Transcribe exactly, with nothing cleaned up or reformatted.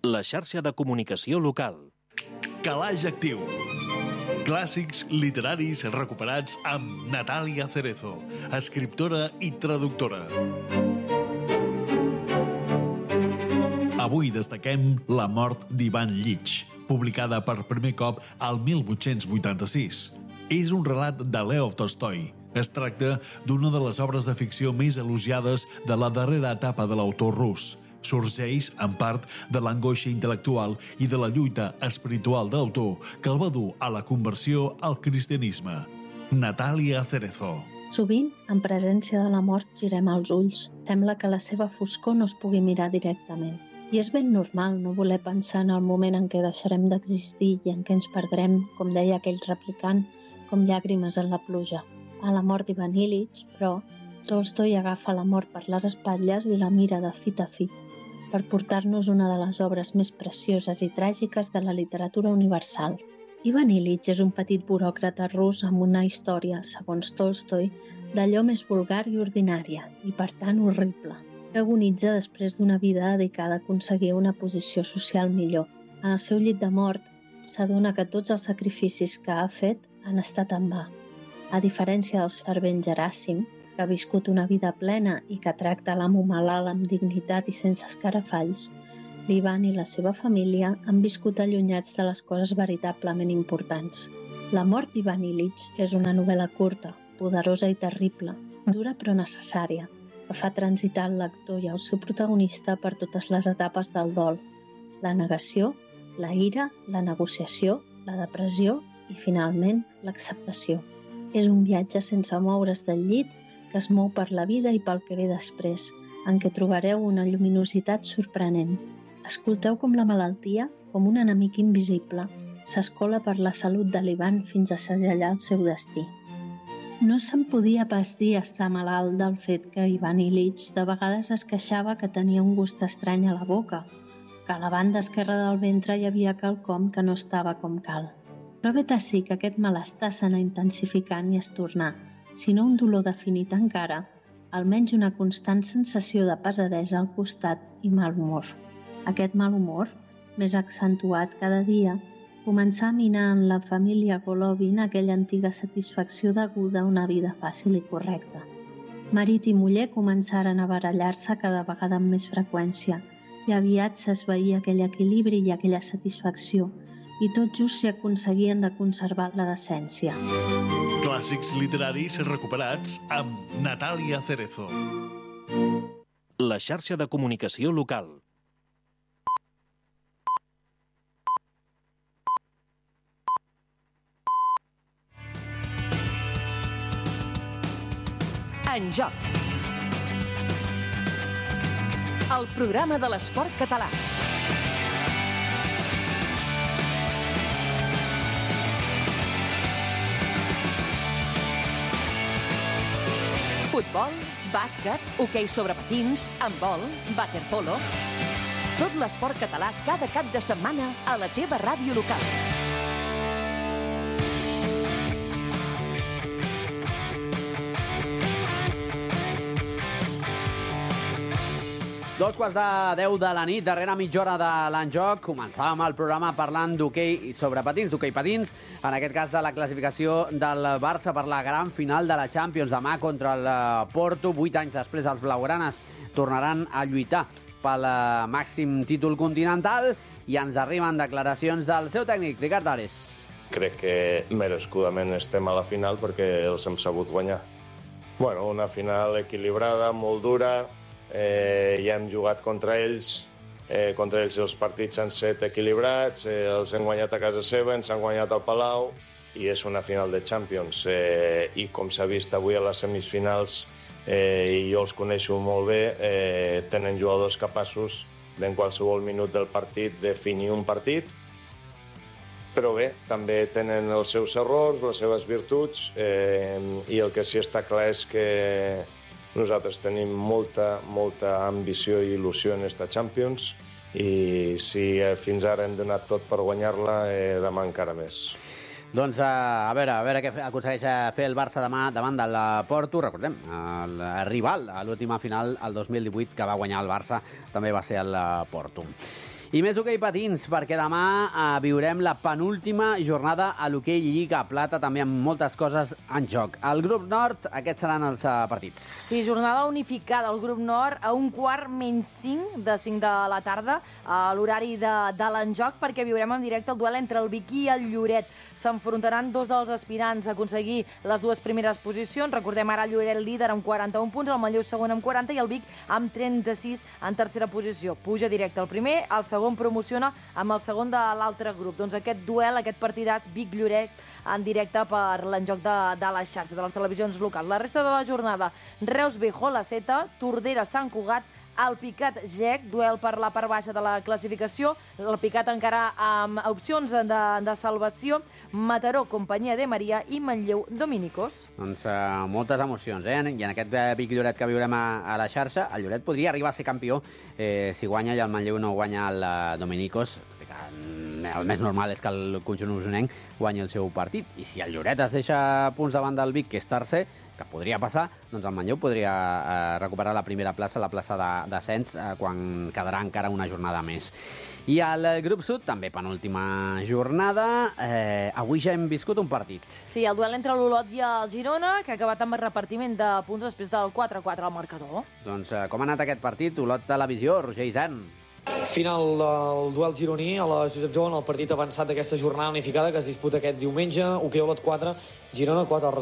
La xarxa de comunicació local. Calaix Actiu. Clàssics literaris recuperats amb Natàlia Cerezo, escriptora i traductora. Avui destaquem La mort d'Ivan Illich, publicada per primer cop al mil vuit-cents vuitanta-sis. És un relat de Lev Tolstoi. Es tracta d'una de les obres de ficció més elogiades de la darrera etapa de l'autor rus. Sorgeix, en part, de l'angoixa intel·lectual i de la lluita espiritual de l'autor que el va dur a la conversió al cristianisme. Natàlia Cerezo. Sovint, en presència de la mort, girem els ulls. Sembla que la seva foscor no es pugui mirar directament. I és ben normal no voler pensar en el moment en què deixarem d'existir i en què ens perdrem, com deia aquell replicant, com llàgrimes en la pluja. A la mort d'Ivan Illich, però, Tolstoi agafa la mort per les espatlles i la mira de fit a fit, per portar-nos una de les obres més precioses i tràgiques de la literatura universal. Ivan Illich és un petit buròcrata rus amb una història, segons Tolstoi, d'allò més vulgar i ordinària, i per tant horrible, que agonitza després d'una vida dedicada a aconseguir una posició social millor. En el seu llit de mort, s'adona que tots els sacrificis que ha fet han estat en va. A diferència del fervent Geràsim, que ha viscut una vida plena i que tracta l'amo malalt amb dignitat i sense escarafalls, l'Ivan i la seva família han viscut allunyats de les coses veritablement importants. La mort d'Ivan Illich és una novel·la curta, poderosa i terrible, dura però necessària, que fa transitar el lector i el seu protagonista per totes les etapes del dol: la negació, la ira, la negociació, la depressió i, finalment, l'acceptació. És un viatge sense moure's del llit que es mou per la vida i pel que ve després, en què trobareu una lluminositat sorprenent. Escolteu com la malaltia, com un enemic invisible, s'escola per la salut de l'Ivan fins a segellar el seu destí. No se'n podia pas dir estar malalt del fet que Ivan Illich de vegades es queixava que tenia un gust estrany a la boca, que a la banda esquerra del ventre hi havia quelcom que no estava com cal. Però vet ací que aquest malestar s'anà intensificant i es tornà, si no un dolor definit encara, almenys una constant sensació de pesadesa al costat i mal humor. Aquest mal humor, més accentuat cada dia, començà a minar en la família Golovin aquella antiga satisfacció deguda a una vida fàcil i correcta. Marit i muller començaren a barallar-se cada vegada amb més freqüència i aviat s'esvaïa aquell equilibri i aquella satisfacció, i tot just s'hi aconseguien de conservar la decència. Clàssics literaris recuperats amb Natàlia Cerezo. La xarxa de comunicació local. En joc. El programa de l'esport català. Futbol, bàsquet, hoquei sobre patins, handbol, waterpolo... Tot l'esport català cada cap de setmana a la teva ràdio local. Dos quarts de deu de la nit, darrera mitja hora de l'enjoc. Començàvem el programa parlant d'hoquei sobre patins, d'hoquei patins, en aquest cas de la classificació del Barça per la gran final de la Champions demà contra el Porto. Vuit anys després, els blaugranes tornaran a lluitar pel màxim títol continental i ens arriben declaracions del seu tècnic, Ricard Ares. Crec que merescudament estem a la final perquè els hem sabut guanyar. Bueno, una final equilibrada, molt dura. Eh, ja hem jugat contra ells, eh, contra ells els partits han set equilibrats, eh, els hem guanyat a casa seva, ens han guanyat al Palau i és una final de Champions. Eh, I com s'ha vist avui a les semifinals, eh, i jo els coneixo molt bé, eh, tenen jugadors capaços en qualsevol minut del partit definir un partit, però bé, també tenen els seus errors, les seves virtuts, eh, i el que sí està clar és que nosaltres tenim molta, molta ambició i il·lusió en esta Champions i si fins ara hem donat tot per guanyar-la, eh, demà encara més. Doncs a veure, a veure què aconsegueix fer el Barça demà davant del Porto. Recordem, el rival a l'última final, el dos mil divuit, que va guanyar el Barça, també va ser el Porto. I més hoquei patins, perquè demà eh, viurem la penúltima jornada a l'hoquei Lliga Plata, també amb moltes coses en joc. Al grup nord, aquests seran els uh, partits. Sí, jornada unificada al grup nord a un quart menys cinc de cinc de la tarda, a l'horari de, de l'enjoc, perquè viurem en directe el duel entre el Vic i el Lloret. S'enfrontaran dos dels aspirants a aconseguir les dues primeres posicions. Recordem ara el Lloret líder amb quaranta-un punts, el Manlleu segon amb quaranta i el Vic amb trenta-sis en tercera posició. Puja directe el primer, el segon promociona amb el segon de l'altre grup. Doncs aquest duel, aquest partidats Vic-Lloret en directe per l'enjoc de, de la xarxa, de les televisions locals. La resta de la jornada, Reus B, Jola-Seta, Tordera, Sant Cugat, el Picat Gec, duel per la part baixa de la classificació, el Picat encara amb opcions de, de salvació, Mataró, Companyia de Maria i Manlleu, Dominicos. Doncs uh, moltes emocions, eh? I en aquest uh, Vic-Lloret que viurem a, a la xarxa, el Lloret podria arribar a ser campió eh, si guanya i el Manlleu no guanya el uh, Dominicos. El més normal és que el conjunt usonenc guanyi el seu partit. I si el Lloret es deixa punts davant del Vic, que és tercer, que podria passar, doncs el Manlleu podria eh, recuperar la primera plaça, la plaça d'ascens, eh, quan quedarà encara una jornada més. I al grup sud, també penúltima jornada, eh, avui ja hem viscut un partit. Sí, el duel entre l'Olot i el Girona, que ha acabat amb el repartiment de punts després del quatre a quatre al marcador. Doncs eh, com ha anat aquest partit? Olot Televisió, Roger Isern. Final del duel gironí a la Josep Jou en el partit avançat d'aquesta jornada unificada que es disputa aquest diumenge. Hoquei Olot quatre, Girona quatre.